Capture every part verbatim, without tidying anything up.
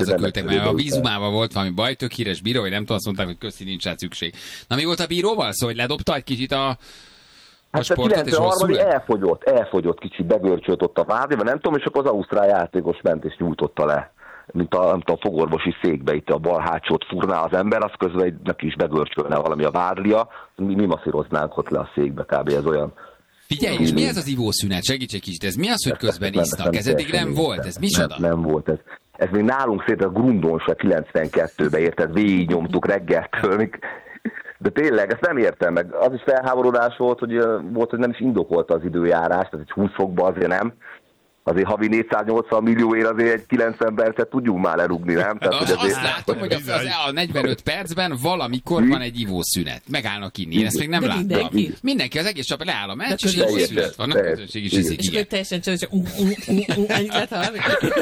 hazaküldtek, mert a vízumával volt valami baj, tök híres bíró, vagy nem tudom, azt mondták, hogy köszi, nincs rá szükség. Na mi volt a bíróval szó, hogy ledobta egy kicsit a, a hát sportot, és rosszul elfogyott, elfogyott kicsit, begörcsölt ott a vádéba, nem tudom, és akkor az ausztrál játékos ment és nyújtotta le. Mint a, nem tudom, a fogorvosi székbe itt a bal hátsót furná az ember, az közben neki is begörcsölne valami a vádlia, mi, mi masszíroznánk ott le a székbe, kb. Ez olyan. Figyelj, és mi ez az ivószünet? Segíts egy kicsit, ez mi az, hogy közben isztak? Ez eddig nem volt, ez micsoda? Nem, nem volt ez. Ez még nálunk szét a Grundon se kilencvenkettőben, érted? Végignyomtuk reggeltől. De tényleg, ezt nem értem meg. Az is felháborodás volt, hogy volt, hogy nem is indokolta az időjárás, tehát egy húsz fokban azért nem. Azért havi négyszáznyolcvan millióért azért egy kilencven percet tudjunk már lerúgni, nem? Tehát, hogy azért... Azt látom, hogy az, az a negyvenöt percben valamikor van egy ivószünet. Megállnak inni. Én ezt még nem de láttam. Mindenki. mindenki, az egész csapat leáll a meccs, és ivószünet van. A közönség is iszik. És akkor teljesen csinálja, hogy ennyit lehet hallani.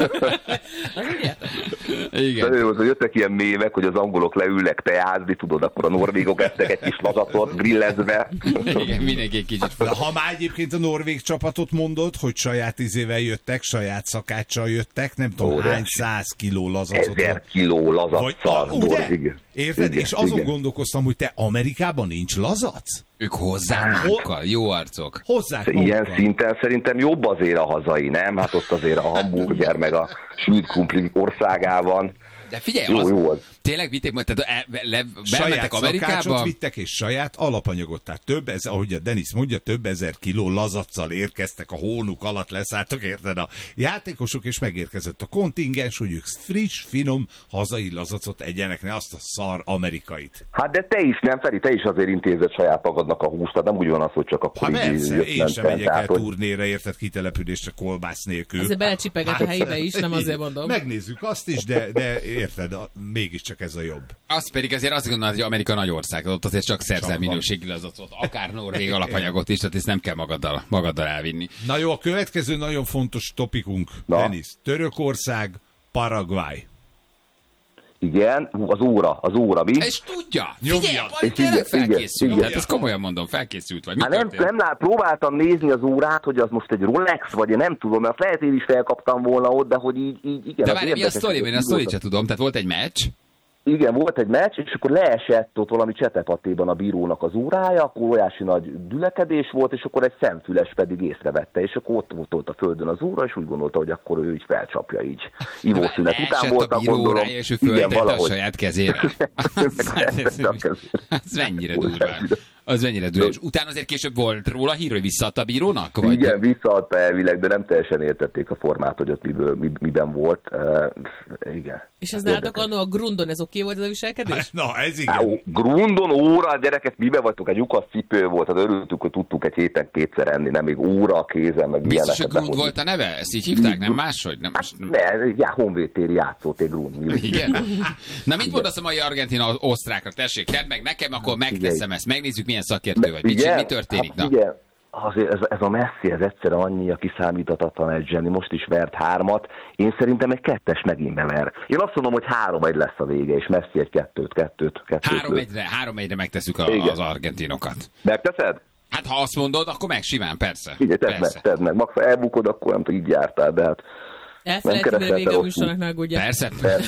Az ugye? Igen. De jöttek ilyen mémek, hogy az angolok leülnek teázni, tudod, akkor a norvégok ettek egy kis lazatot grillezve. Igen, mindenki egy kicsit. Ha már egyébként a norvég csapatot mondod, hogy saját izével jöttek, saját szakáccsal jöttek, nem tudom, Óriási. hány száz kiló lazacot. Ezer kiló lazaccal. Érted? Igen, és azon igen. gondolkoztam, hogy te Amerikában nincs lazac? Ők hozzák magukkal, jó arcok. Hozzák Ilyen magukkal. szinten szerintem jobb azért a hazai, nem? Hát ott azért a hamburger meg a sült krumpli országában. De figyelj, Jó, az, jó az. tényleg vitték, tehát e, le, Saját bementek Amerikába. szakácsot vittek, és saját alapanyagot. Tehát több ezer, ahogy a Denis mondja, több ezer kiló lazaccal érkeztek, a hónuk alatt leszálltak, érted? A játékosok, és megérkezett a kontingens, hogy ők friss, finom, hazai lazacot egyenek, ne azt a szar amerikait. Hát de te is, nem, Feri, te is azért intézed saját magadnak a húst, tehát nem úgy van az, hogy csak akkor Ha persze, én sem megyek el hogy... turnéra, érted, kitelepülésre kolbász nélkül. Azért belecsipeget a helyébe is, nem azért mondom. Megnézzük azt is, de, de érted, a, mégiscsak ez a jobb. Az pedig azért azt gondolod, hogy Amerika nagy ország, ott azért csak szerzel minőségi lazacot, akár norvég alapanyagot is, tehát ezt nem kell magaddal, magaddal elvinni. Na jó, a következő nagyon fontos topikunk, Na. Denis. Törökország, Paraguay. Igen, az óra, az óra, mi? És tudja, Nyomja. figyelj, vagy És tényleg igen, felkészült. igen, Tehát ezt komolyan mondom, felkészült vagy. Mi Hát nem, történt? nem lát, próbáltam nézni az órát, hogy az most egy Rolex, vagy én nem tudom, mert lehet én is felkaptam volna ott, de hogy így, így igen. De az várj, mi a érdekes, sztori? hogy Én a sztorit sem tudom, tehát volt egy meccs. Igen, volt egy meccs, és akkor leesett ott valami csetepatéban a bírónak az órája, akkor óriási nagy gyülekedés volt, és akkor egy szemfüles pedig észrevette, és akkor ott volt, ott a földön az óra, és úgy gondolta, hogy akkor ő így felcsapja így. Ivószünet után volt, a bíró gondolom. órája, és ő föltette a saját kezére. Megfeltette a kezére. Az mennyire durván. Az mennyire durván. És utána azért később volt róla hír, hogy visszaadta a bírónak? Vagy? Igen, visszaadta elvileg, de nem teljesen értették a formát, hogy ott miből, mi, miben volt. Uh, igen. És ez nálatok annó a Grundon, ez oké volt ez a viselkedés? Na, ez igen. Á, Grundon óra, gyerekek, miben vagytok? Egy lyukas cipő volt, hát örültük, hogy tudtuk egy héten kétszer enni, nem még óra a kézen, meg Biztos, ilyeneket. hogy Grund volt a neve? Ezt így hívták, nem máshogy? Nem, Hát, most... ne, já, honvédtéri játszott egy Grund. Igen. Na mit mondasz a mai argentin osztrákra? Tessék, tedd meg nekem, akkor megteszem ezt. Megnézzük, milyen szakértő vagy. Mit, mi történik? Hát, igen. Azért ez, ez a Messi, ez egyszer annyi, aki kiszámíthatatlan egy zseni, most is vert hármat, én szerintem egy kettes megint bever. Én azt mondom, hogy három egy lesz a vége, és Messi egy kettőt, kettőt, kettőt. Három egyre, három egyre megtesszük a, az argentinokat. Megteszed? Hát ha azt mondod, akkor meg simán, persze. Igen, tedd persze. meg, tedd meg. Max, ha elbukod, akkor nem tudom, így jártál, de hát... Elfelejteni, hogy vége a műsornak, ne aggódja. Persze.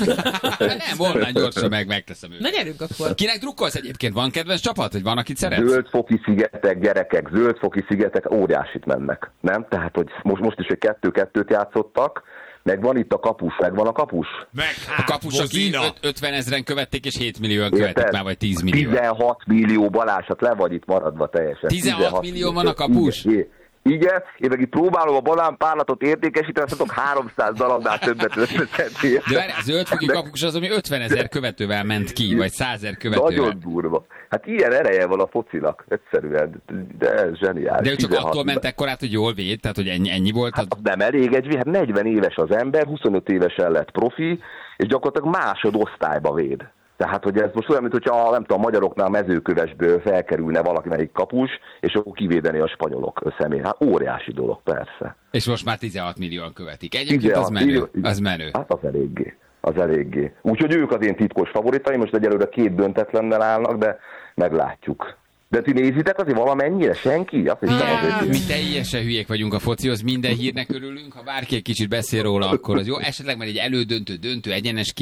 Nem, volna gyorsan meg, megteszem őt. Na gyerünk akkor. Kinek drukkolsz egyébként? Van kedvenc csapat? Vagy van, akit szeretsz? Zöldfoki szigetek, gyerekek, zöldfoki szigetek óriásit mennek, nem? Tehát, hogy most, most is egy kettő-kettőt játszottak, meg van itt a kapus, meg van a kapus. Meg A kapus, aki ötven ezeren követték, és hét millióan követik Érted? már, vagy tíz millió. tizenhat millió Balázsat le vagy itt maradva teljesen. tizenhat millió van a kapus? Igen, igen, én meg itt próbálom a banánpárlatot értékesíteni, azt mondok háromszáz darabnál többet összeszedni. De várj, a zöldfoki kapus az, ami ötvenezer követővel ment ki, vagy százezer követővel. Nagyon durva. Hát ilyen ereje van a focinak, egyszerűen, de ez zseniális. De ő csak attól ment ekkorát, hogy jól véd, tehát hogy ennyi, ennyi volt. Hát nem elég, egy, hát negyven éves az ember, huszonöt évesen lett profi, és gyakorlatilag másodosztályba véd. Tehát, hogy ez most olyan, mint hogyha nem tudom, a magyaroknál mezőkövesből felkerülne valaki melyik kapus, és akkor kivédeni a spanyolok személy. Hát óriási dolog, persze. És most már tizenhat millióan követik. Egyébként az menő. Az menő. Hát az eléggé. Az eléggé. Úgyhogy ők az én titkos favoritaim, most egyelőre két döntetlennel állnak, de meglátjuk. De ti nézitek azért valamennyire? Senki? Azt hiszem, Hát, azért mi teljesen hülyék vagyunk a focihoz, minden hírnek örülünk, ha bárki egy kicsit beszél róla, akkor az jó. Esetleg már egy elődöntő, döntő, egyenes